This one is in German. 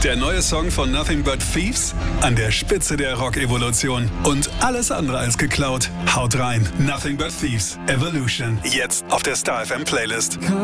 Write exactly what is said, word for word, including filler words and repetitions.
Der neue Song von Nothing But Thieves an der Spitze der Rock-Evolution. Und alles andere als geklaut. Haut rein. Nothing But Thieves. Evolution. Jetzt auf der Star F M Playlist.